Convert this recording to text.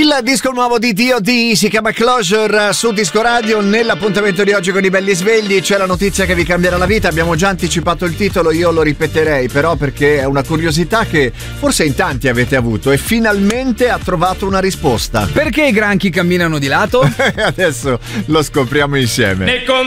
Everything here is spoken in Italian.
Il disco nuovo di D.O.D. si chiama Closure su Disco Radio. Nell'appuntamento di oggi con i belli svegli c'è la notizia che vi cambierà la vita. Abbiamo già anticipato il titolo, io lo ripeterei però perché è una curiosità che forse in tanti avete avuto e finalmente ha trovato una risposta. Perché i granchi camminano di lato? Adesso lo scopriamo insieme.